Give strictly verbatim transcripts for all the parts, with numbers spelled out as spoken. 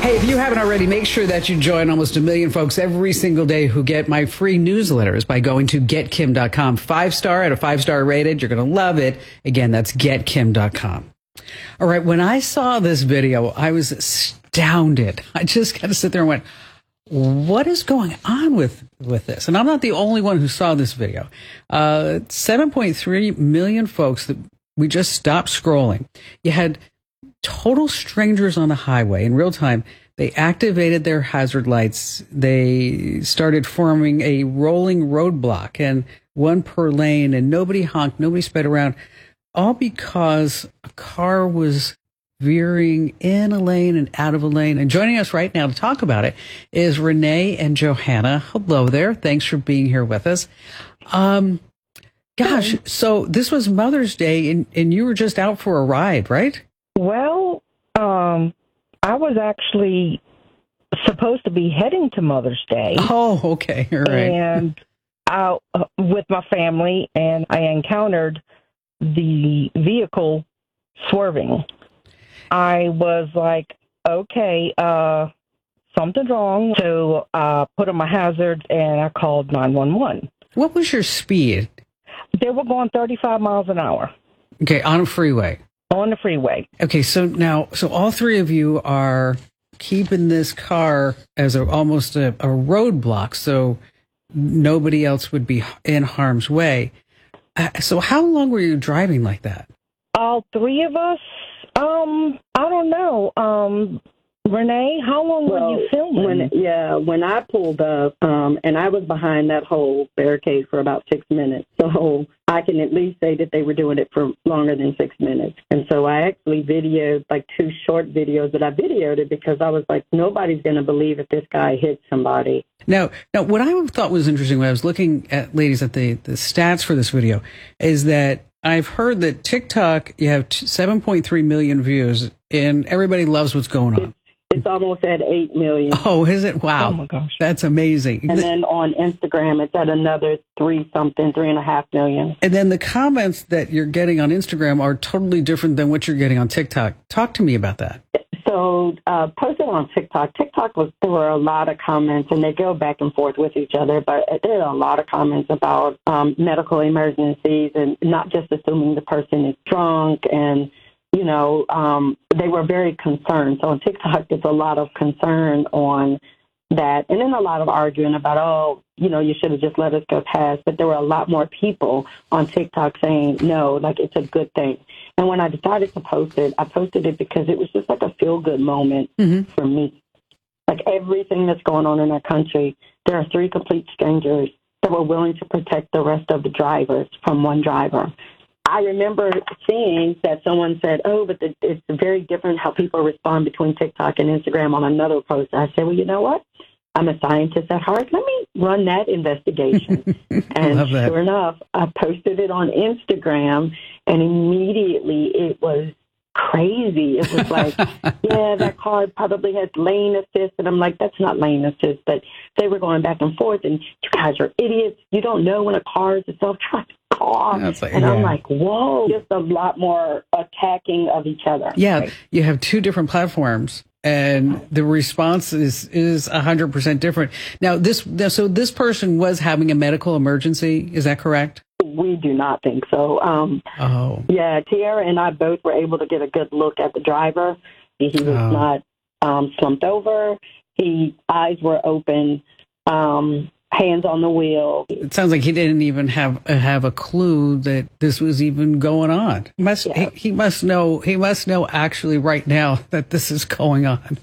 Hey, if you haven't already, make sure that you join almost a million folks every single day who get my free newsletters by going to get kim dot com. Five star at a five star rated. You're going to love it. Again, that's get kim dot com. All right. When I saw this video, I was astounded. I just kind of sit there and went, what is going on with, with this? And I'm not the only one who saw this video. Uh, seven point three million folks that we just stopped scrolling. You had total strangers on the highway in real time. They activated their hazard lights. They started forming a rolling roadblock, and one per lane, and nobody honked, nobody sped around, all because a car was veering in a lane and out of a lane. And joining us right now to talk about it is Renee and Johanna. Hello there. Thanks for being here with us. Um, gosh, so this was Mother's Day, and, and you were just out for a ride, right? Well, um, I was actually supposed to be heading to Mother's Day. Oh, okay. All right. And out uh, with my family, and I encountered the vehicle swerving. I was like, okay, uh, something's wrong. So I uh, put on my hazards, and I called nine one one. What was your speed? They were going thirty-five miles an hour. Okay, on a freeway. On the freeway. Okay, so now, so all three of you are keeping this car as a, almost a, a roadblock, so nobody else would be in harm's way. Uh, so how long were you driving like that? All three of us? Um, I don't know. Um, Renee, how long well, were you filming? When, yeah, when I pulled up, um, and I was behind that whole barricade for about six minutes, so I can at least say that they were doing it for longer than six minutes. And so I actually videoed like two short videos, but I videoed it because I was like, nobody's going to believe if this guy hit somebody. Now, now, what I thought was interesting when I was looking at, ladies, at the, the stats for this video is that I've heard that TikTok, you have seven point three million views, and everybody loves what's going on. It's almost at eight million. Oh, is it? Wow. Oh, my gosh. That's amazing. And then on Instagram, it's at another three something, three and a half million. And then the comments that you're getting on Instagram are totally different than what you're getting on TikTok. Talk to me about that. So, uh, posted on TikTok, TikTok was, there were a lot of comments, and they go back and forth with each other, but there are a lot of comments about um, medical emergencies and not just assuming the person is drunk, and you know, um, they were very concerned. So on TikTok, there's a lot of concern on that. And then a lot of arguing about, oh, you know, you should have just let us go past. But there were a lot more people on TikTok saying, no, like it's a good thing. And when I decided to post it, I posted it because it was just like a feel-good moment mm-hmm. for me. Like everything that's going on in our country, there are three complete strangers that were willing to protect the rest of the drivers from one driver. I remember seeing that someone said, oh, but the, it's very different how people respond between TikTok and Instagram on another post. I said, well, you know what? I'm a scientist at heart. Let me run that investigation. And sure enough, I posted it on Instagram, and immediately it was crazy. It was like, yeah, that car probably has lane assist. And I'm like, that's not lane assist. But they were going back and forth, and you guys are idiots. You don't know when a car is a self-driving car. Like, and yeah. I'm like, whoa, just a lot more attacking of each other. Yeah, right? You have two different platforms, and the response is is one hundred percent different. Now, this so this person was having a medical emergency. Is that correct? We do not think so. Um, oh. Yeah, Tiara and I both were able to get a good look at the driver. He was oh. not um, slumped over. His eyes were open, um, hands on the wheel. It sounds like he didn't even have have a clue that this was even going on. He must yeah. he, he must know he must know actually right now that this is going on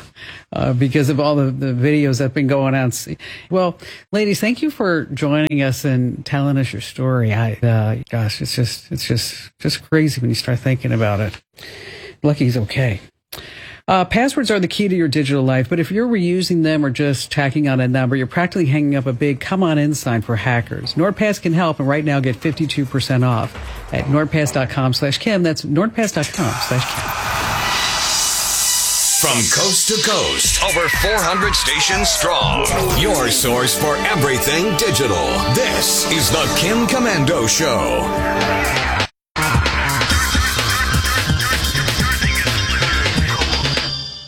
uh, because of all the, the videos that have been going on. Well, ladies, thank you for joining us and telling us your story. I uh, gosh, it's just it's just just crazy when you start thinking about it. Lucky he's okay. Uh, passwords are the key to your digital life, but if you're reusing them or just tacking on a number, you're practically hanging up a big come on in sign for hackers. NordPass can help, and right now get fifty-two percent off at nordpass.com slash Kim. That's nordpass.com slash Kim. From coast to coast, over four hundred stations strong. Your source for everything digital. This is the Kim Komando Show.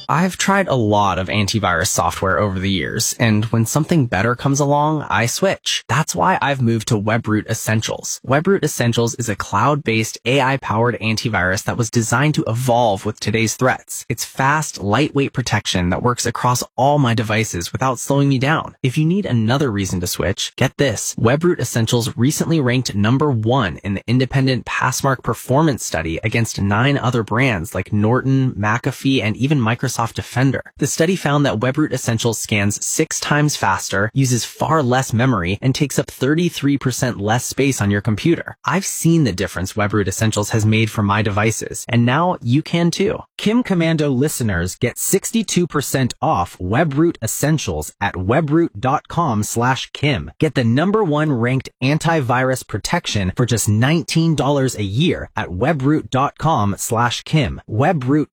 I've tried a lot of antivirus software over the years, and when something better comes along, I switch. That's why I've moved to WebRoot Essentials. WebRoot Essentials is a cloud-based, A I-powered antivirus that was designed to evolve with today's threats. It's fast, lightweight protection that works across all my devices without slowing me down. If you need another reason to switch, get this. WebRoot Essentials recently ranked number one in the independent Passmark performance study against nine other brands like Norton, McAfee, and even Microsoft Defender. The study found that WebRoot Essentials scans six times faster, uses far less memory, and takes up thirty-three percent less space on your computer. I've seen the difference WebRoot Essentials has made for my devices, and now you can too. Kim Commando listeners get sixty-two percent off WebRoot Essentials at webroot.com slash Kim. Get the number one ranked antivirus protection for just nineteen dollars a year at webroot.com slash Kim. Webroot.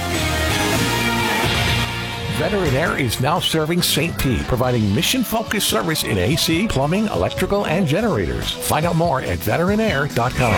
Veteran Air is now serving Saint P, providing mission-focused service in A C, plumbing, electrical, and generators. Find out more at veteran air dot com.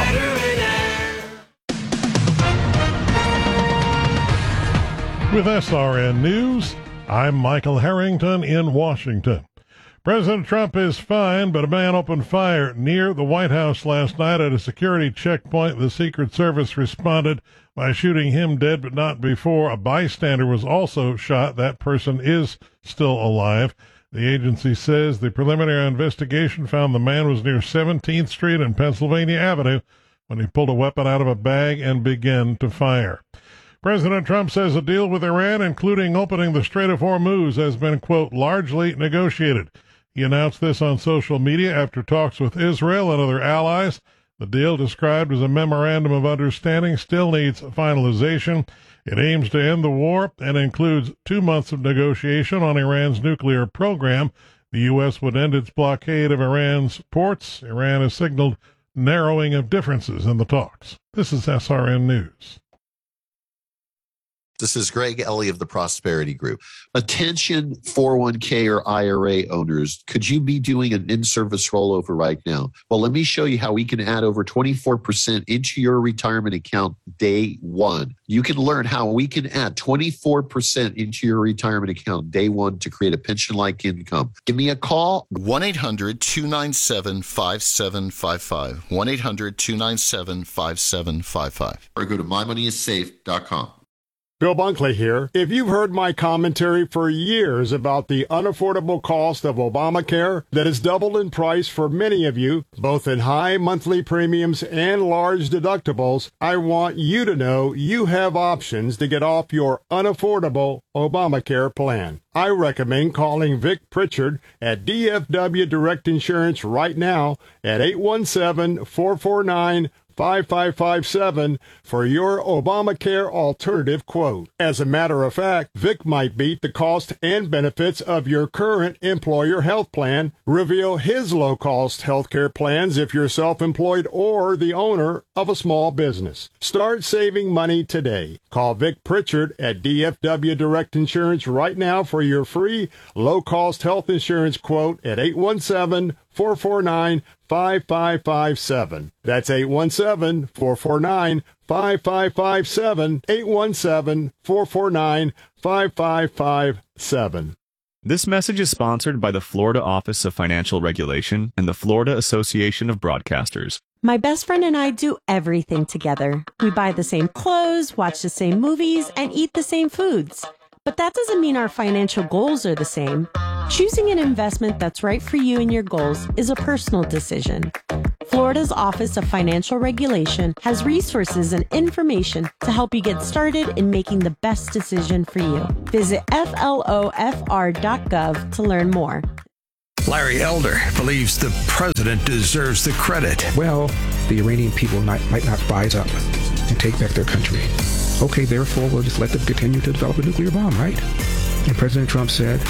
With S R N News, I'm Michael Harrington in Washington. President Trump is fine, but a man opened fire near the White House last night at a security checkpoint. The Secret Service responded by shooting him dead, but not before. A bystander was also shot. That person is still alive. The agency says the preliminary investigation found the man was near seventeenth Street and Pennsylvania Avenue when he pulled a weapon out of a bag and began to fire. President Trump says a deal with Iran, including opening the Strait of Hormuz, has been, quote, largely negotiated. He announced this on social media after talks with Israel and other allies. The deal, described as a memorandum of understanding, still needs finalization. It aims to end the war and includes two months of negotiation on Iran's nuclear program. The U S would end its blockade of Iran's ports. Iran has signaled narrowing of differences in the talks. This is S R N News. This is Greg Ellie of the Prosperity Group. Attention four oh one k or I R A owners, could you be doing an in-service rollover right now? Well, let me show you how we can add over twenty-four percent into your retirement account day one. You can learn how we can add twenty-four percent into your retirement account day one to create a pension-like income. Give me a call. one eight hundred two nine seven five seven five five. one eight hundred two nine seven five seven five five. Or go to my money is safe dot com. Bill Bunkley here. If you've heard my commentary for years about the unaffordable cost of Obamacare that has doubled in price for many of you, both in high monthly premiums and large deductibles, I want you to know you have options to get off your unaffordable Obamacare plan. I recommend calling Vic Pritchard at D F W Direct Insurance right now at eight one seven, four four nine, five five five seven for your Obamacare alternative quote. As a matter of fact, Vic might beat the cost and benefits of your current employer health plan, reveal his low-cost healthcare plans if you're self-employed or the owner of a small business. Start saving money today. Call Vic Pritchard at D F W Direct Insurance right now for your free low-cost health insurance quote at eight one seven, four four nine, five five five seven. That's eight one seven, four four nine, five five five seven, eight one seven, four four nine, five five five seven. This message is sponsored by the Florida Office of Financial Regulation and the Florida Association of Broadcasters. My best friend and I do everything together. We buy the same clothes, watch the same movies, and eat the same foods. But that doesn't mean our financial goals are the same. Choosing an investment that's right for you and your goals is a personal decision. Florida's Office of Financial Regulation has resources and information to help you get started in making the best decision for you. Visit F L O F R dot gov to learn more. Larry Elder believes the president deserves the credit. Well, the Iranian people might, might not rise up and take back their country. Okay, therefore, we'll just let them continue to develop a nuclear bomb, right? And President Trump said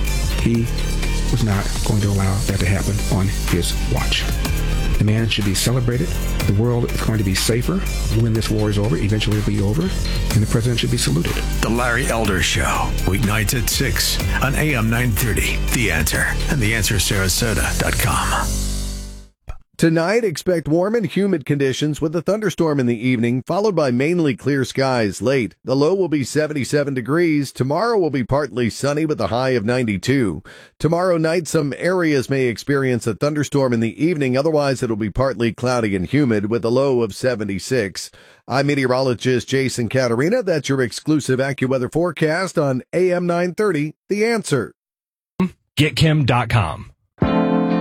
he was not going to allow that to happen on his watch. The man should be celebrated. The world is going to be safer when this war is over. Eventually it'll be over. And the president should be saluted. The Larry Elder Show, weeknights at six on A M nine thirty. The Answer and the answer sarasota dot com. Tonight, expect warm and humid conditions with a thunderstorm in the evening, followed by mainly clear skies late. The low will be seventy-seven degrees. Tomorrow will be partly sunny with a high of ninety-two. Tomorrow night, some areas may experience a thunderstorm in the evening. Otherwise, it'll be partly cloudy and humid with a low of seventy-six. I'm meteorologist Jason Caterina. That's your exclusive AccuWeather forecast on A M nine thirty, The Answer. Get Kim dot com.